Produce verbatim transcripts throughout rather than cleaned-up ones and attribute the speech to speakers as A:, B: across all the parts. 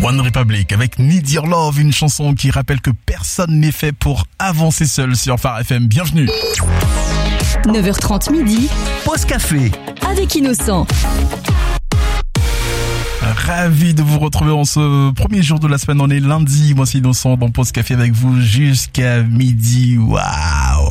A: One Republic avec Need Your Love, une chanson qui rappelle que personne n'est fait pour avancer seul sur Phare F M. Bienvenue.
B: neuf heures trente midi.
A: Pause café.
B: Avec Innocent.
A: Ravi de vous retrouver en ce premier jour de la semaine. On est lundi. Moi c'est Innocent dans Pause café avec vous jusqu'à midi. Waouh.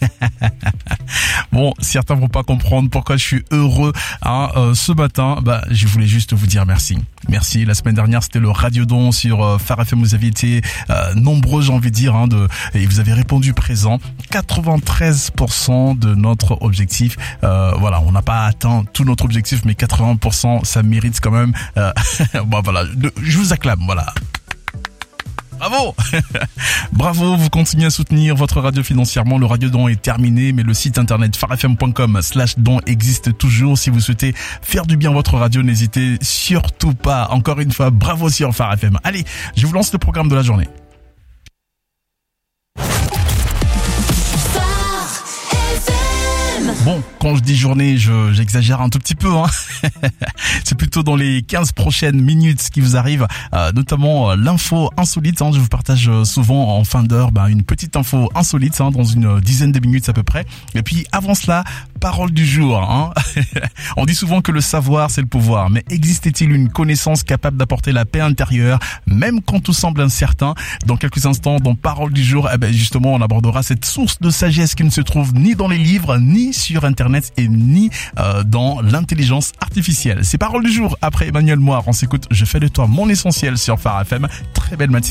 A: Bon, certains vont pas comprendre pourquoi je suis heureux hein, euh, ce matin. Bah, je voulais juste vous dire merci. Merci. La semaine dernière, c'était le Radiodon sur euh, Phare F M. Vous aviez été euh, nombreux, j'ai envie de dire, hein, de, et vous avez répondu présent. quatre-vingt-treize pour cent de notre objectif. Euh, voilà, on n'a pas atteint tout notre objectif, mais quatre-vingts pour cent, ça mérite quand même. Euh, bon, voilà, je vous acclame. Voilà. Bravo. Bravo, vous continuez à soutenir votre radio financièrement. Le Radiodon est terminé, mais le site internet pharefm point com slash don existe toujours. Si vous souhaitez faire du bien à votre radio, n'hésitez surtout pas. Encore une fois, bravo sur Phare F M. Allez, je vous lance le programme de la journée. Bon, quand je dis journée, je, j'exagère un tout petit peu, hein. C'est plutôt dans les quinze prochaines minutes qui vous arrive, euh, notamment euh, l'info insolite, hein. Je vous partage euh, souvent en fin d'heure bah, une petite info insolite, hein, dans une dizaine de minutes à peu près. Et puis avant cela, parole du jour, hein. On dit souvent que le savoir, c'est le pouvoir, mais existe-t-il une connaissance capable d'apporter la paix intérieure, même quand tout semble incertain? Dans quelques instants, dans parole du jour, eh ben justement, on abordera cette source de sagesse qui ne se trouve ni dans les livres, ni sur Internet et ni euh, dans l'intelligence artificielle. C'est parole du jour. Après Emmanuel Moire, on s'écoute Je fais de toi mon essentiel sur Phare F M. Très belle matinée.